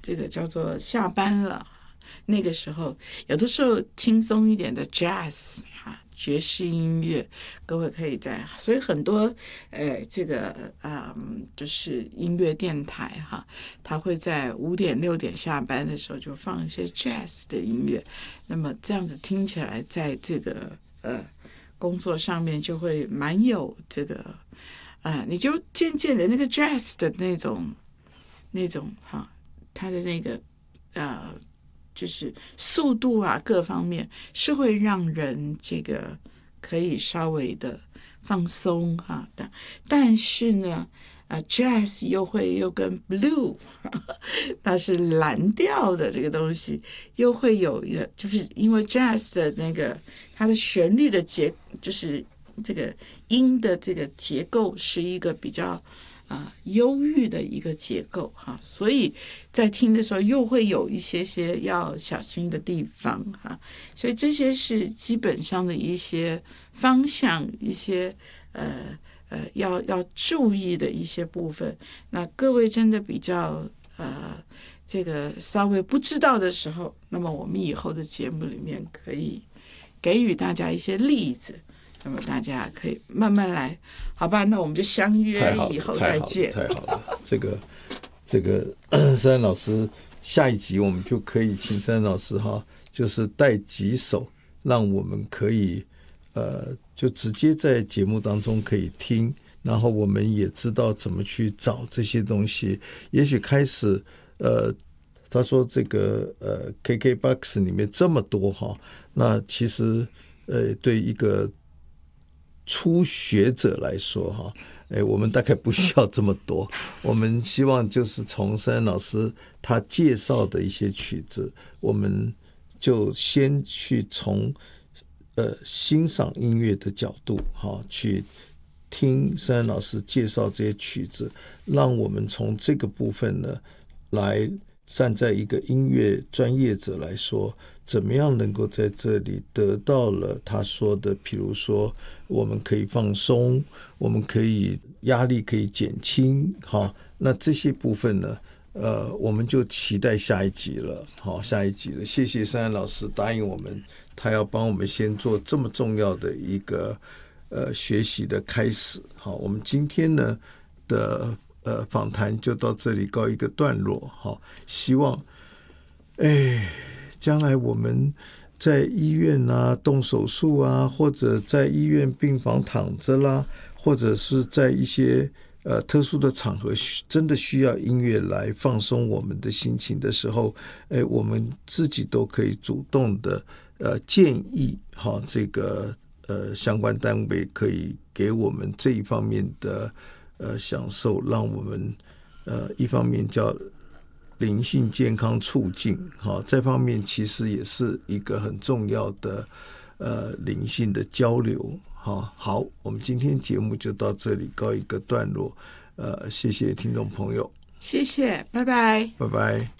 这个叫做下班了，那个时候有的时候轻松一点的 jazz 爵士音乐，各位可以所以很多这个就是音乐电台他会在5点6点下班的时候就放一些 jazz 的音乐，那么这样子听起来在这个工作上面就会蛮有这个你就渐渐的那个 jazz 的那种它的那个就是速度各方面是会让人这个可以稍微的放松但是呢jazz 又跟 blue 它是蓝调的这个东西又会有一个，就是因为 jazz 的那个它的旋律的就是这个音的这个结构是一个比较忧郁的一个结构所以在听的时候又会有一些要小心的地方所以这些是基本上的一些方向，一些要注意的一些部分。那各位真的比较这个稍微不知道的时候，那么我们以后的节目里面可以给予大家一些例子，那么大家可以慢慢来，好吧？那我们就相约以后再见。 太好了，这个珊珊老师，下一集我们就可以请珊珊老师就是带几首，让我们可以就直接在节目当中可以听，然后我们也知道怎么去找这些东西。也许开始他说这个KKBOX 里面这么多那其实对一个初学者来说我们大概不需要这么多我们希望就是从珊珊老师他介绍的一些曲子，我们就先去从欣赏音乐的角度去听珊珊老师介绍这些曲子，让我们从这个部分呢来站在一个音乐专业者来说，怎么样能够在这里得到了他说的，比如说我们可以放松，我们可以压力可以减轻那这些部分呢我们就期待下一集了下一集了。谢谢珊珊老师答应我们，他要帮我们先做这么重要的一个学习的开始我们今天呢的访谈就到这里告一个段落希望将来我们在医院动手术或者在医院病房躺着啦，或者是在一些特殊的场合真的需要音乐来放松我们的心情的时候我们自己都可以主动的建议这个相关单位可以给我们这一方面的享受，让我们一方面叫灵性健康促进这方面其实也是一个很重要的灵性的交流好，我们今天节目就到这里告一个段落谢谢听众朋友， 谢谢，拜拜， 拜拜。